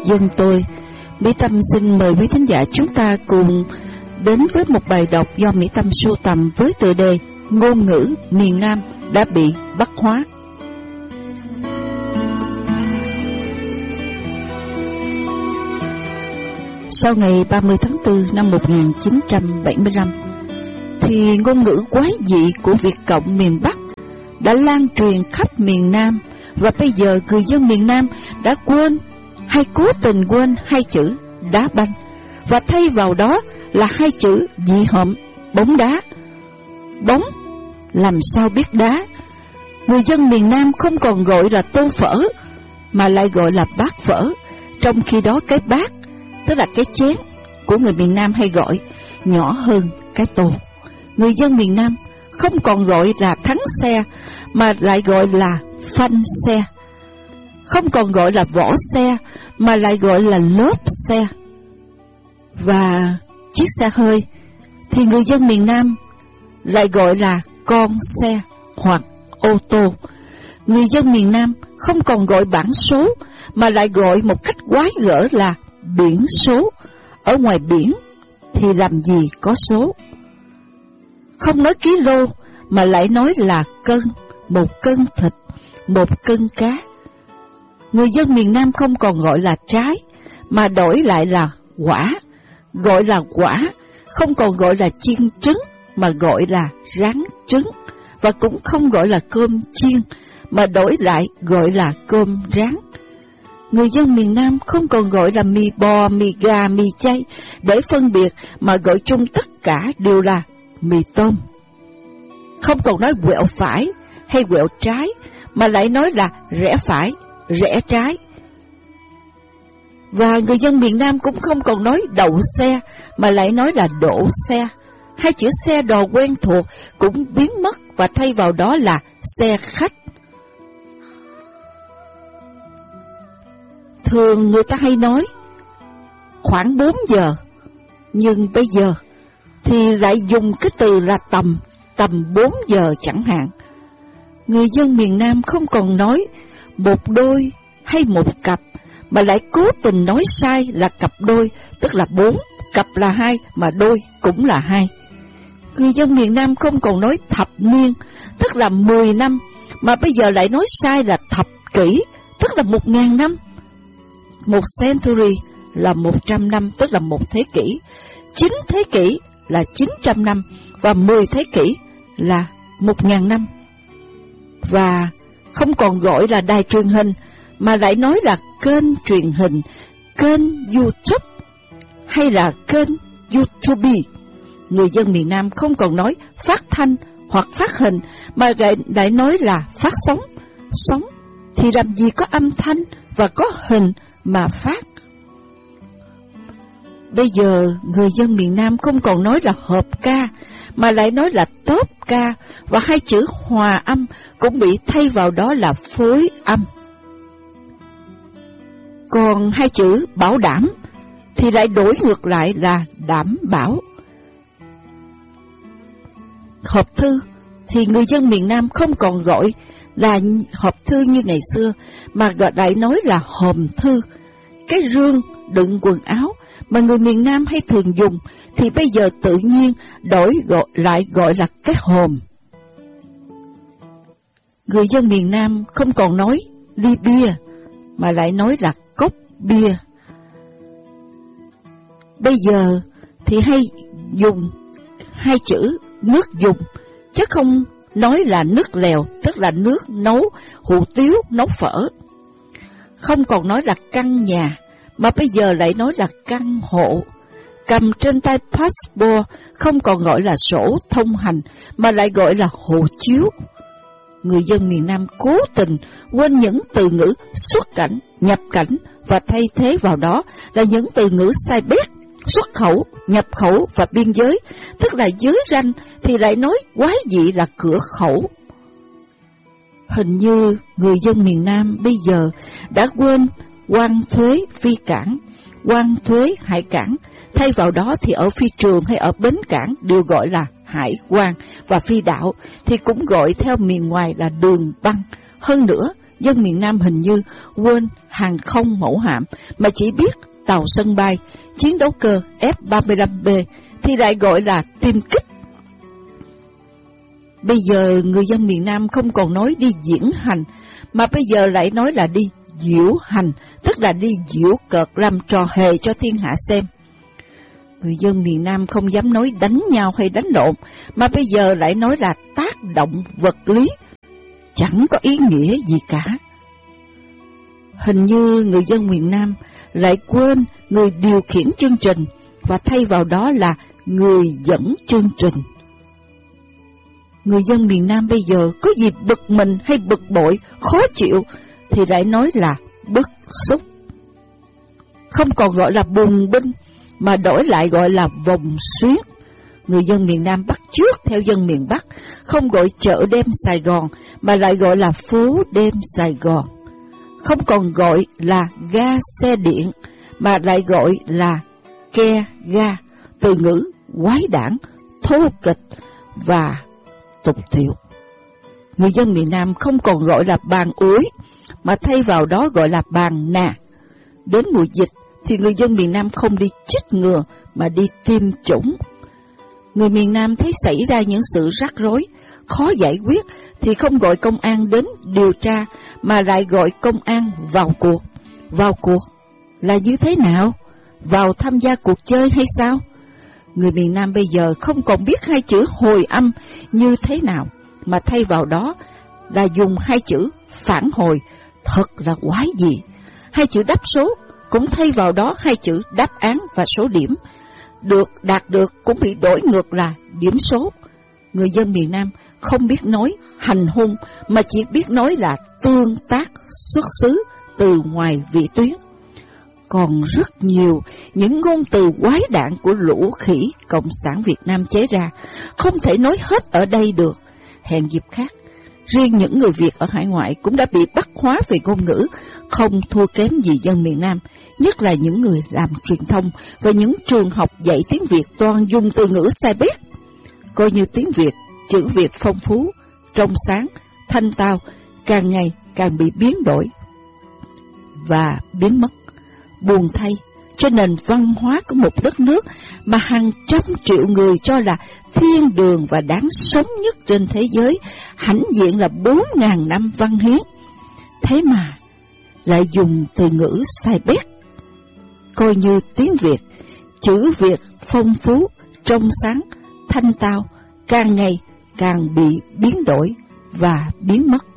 dân tôi. Mỹ Tâm xin mời quý thính giả chúng ta cùng đến với một bài đọc do Mỹ Tâm sưu tầm với tựa đề Ngôn ngữ miền Nam đã bị Bắc hóa. Sau ngày 30 tháng 4 năm 1975, thì ngôn ngữ quái dị của Việt Cộng miền Bắc đã lan truyền khắp miền Nam, và bây giờ người dân miền Nam đã quên hay cố tình quên hai chữ đá banh, và thay vào đó là hai chữ dị hợm bóng đá. Bóng làm sao biết đá? Người dân miền Nam không còn gọi là tô phở mà lại gọi là bát phở, trong khi đó cái bát, tức là cái chén của người miền Nam hay gọi, nhỏ hơn cái tô. Người dân miền Nam không còn gọi là thắng xe mà lại gọi là phanh xe, không còn gọi là vỏ xe mà lại gọi là lốp xe. Và chiếc xe hơi thì người dân miền Nam lại gọi là con xe hoặc ô tô. Người dân miền Nam không còn gọi bảng số mà lại gọi một cách quái gở là biển số. Ở ngoài biển thì làm gì có số. Không nói ký lô mà lại nói là cân, một cân thịt, một cân cá. Người dân miền Nam không còn gọi là trái mà đổi lại là quả, gọi là quả, không còn gọi là chiên trứng mà gọi là rán trứng, và cũng không gọi là cơm chiên mà đổi lại gọi là cơm rán. Người dân miền Nam không còn gọi là mì bò, mì gà, mì chay để phân biệt, mà gọi chung tất cả đều là mì tôm. Không còn nói quẹo phải hay quẹo trái mà lại nói là rẽ phải, rẽ trái. Và người dân miền Nam cũng không còn nói đậu xe mà lại nói là đổ xe. Hai chữ xe đò quen thuộc cũng biến mất và thay vào đó là xe khách. Thường người ta hay nói khoảng 4 giờ, nhưng bây giờ thì lại dùng cái từ là tầm 4 giờ chẳng hạn. Người dân miền Nam không còn nói một đôi hay một cặp mà lại cố tình nói sai là cặp đôi, tức là 4, cặp là 2 mà đôi cũng là 2. Người dân miền Nam không còn nói thập niên, tức là 10 năm, mà bây giờ lại nói sai là thập kỷ, tức là 1000 năm. Một century là 100 năm, tức là một thế kỷ. 9 thế kỷ là 900 năm, và 10 thế kỷ là 1000 năm. Và không còn gọi là đài truyền hình mà lại nói là kênh truyền hình, kênh YouTube hay là kênh YouTube. Người dân miền Nam không còn nói phát thanh hoặc phát hình mà lại nói là phát sóng. Sóng thì làm gì có âm thanh và có hình mà phát. Bây giờ người dân miền Nam không còn nói là hợp ca mà lại nói là tốp ca, và hai chữ hòa âm cũng bị thay vào đó là phối âm. Còn hai chữ bảo đảm thì lại đổi ngược lại là đảm bảo. Hộp thư thì người dân miền Nam không còn gọi là hộp thư như ngày xưa mà lại nói là hòm thư. Cái rương đựng quần áo mà người miền Nam hay thường dùng thì bây giờ tự nhiên lại gọi là cái hòm. Người dân miền Nam không còn nói ly bia mà lại nói là cốc bia. Bây giờ thì hay dùng hai chữ nước dùng, chứ không nói là nước lèo, tức là nước nấu hủ tiếu, nấu phở. Không còn nói là căn nhà, mà bây giờ lại nói là căn hộ. Cầm trên tay passport không còn gọi là sổ thông hành, mà lại gọi là hộ chiếu. Người dân miền Nam cố tình quên những từ ngữ xuất cảnh, nhập cảnh và thay thế vào đó là những từ ngữ sai bét. Xuất khẩu, nhập khẩu và biên giới, tức là giới ranh thì lại nói quái dị là cửa khẩu. Hình như người dân miền Nam bây giờ đã quên quan thuế phi cảng, quan thuế hải cảng. Thay vào đó thì ở phi trường hay ở bến cảng đều gọi là hải quan, và phi đạo thì cũng gọi theo miền ngoài là đường băng. Hơn nữa, dân miền Nam hình như quên hàng không mẫu hạm, mà chỉ biết tàu sân bay, chiến đấu cơ F-35B thì lại gọi là tiêm kích. Bây giờ người dân miền Nam không còn nói đi diễn hành, mà bây giờ lại nói là đi diễu hành, tức là đi giễu cợt làm trò hề cho thiên hạ xem. Người dân miền Nam không dám nói đánh nhau hay đánh lộn, mà bây giờ lại nói là tác động vật lý, chẳng có ý nghĩa gì cả. Hình như người dân miền Nam lại quên người điều khiển chương trình, và thay vào đó là người dẫn chương trình. Người dân miền Nam bây giờ có gì bực mình hay bực bội, khó chịu thì lại nói là bức xúc. Không còn gọi là bùng binh, mà đổi lại gọi là vòng xuyến. Người dân miền Nam bắt chước theo dân miền Bắc, không gọi chợ đêm Sài Gòn, mà lại gọi là phố đêm Sài Gòn. Không còn gọi là ga xe điện, mà lại gọi là ke ga, từ ngữ quái đản, thô kịch và tục tiểu. Người dân miền Nam không còn gọi là bàn ủi, mà thay vào đó gọi là bàn nà. Đến mùa dịch thì người dân miền Nam không đi chích ngừa mà đi tiêm chủng. Người miền Nam thấy xảy ra những sự rắc rối, khó giải quyết thì không gọi công an đến điều tra, mà lại gọi công an vào cuộc. Vào cuộc là như thế nào? Vào tham gia cuộc chơi hay sao? Người miền Nam bây giờ không còn biết hai chữ hồi âm như thế nào, mà thay vào đó là dùng hai chữ phản hồi. Thật là quái gì. Hai chữ đáp số cũng thay vào đó hai chữ đáp án và số điểm. Đạt được cũng bị đổi ngược là điểm số. Người dân miền Nam không biết nói hành hung, mà chỉ biết nói là tương tác xuất xứ từ ngoài vị tuyến. Còn rất nhiều những ngôn từ quái đản của lũ khỉ Cộng sản Việt Nam chế ra, không thể nói hết ở đây được. Hẹn dịp khác, riêng những người Việt ở hải ngoại cũng đã bị bắt hóa về ngôn ngữ, không thua kém gì dân miền Nam, nhất là những người làm truyền thông và những trường học dạy tiếng Việt toàn dùng từ ngữ sai bét. Coi như tiếng Việt, chữ Việt phong phú, trong sáng, thanh tao, càng ngày càng bị biến đổi và biến mất. Buồn thay, cho nền văn hóa của một đất nước mà hàng trăm triệu người cho là thiên đường và đáng sống nhất trên thế giới, hãnh diện là 4.000 năm văn hiến, thế mà lại dùng từ ngữ sai bét. Coi như tiếng Việt, chữ Việt phong phú, trong sáng, thanh tao, càng ngày càng bị biến đổi và biến mất.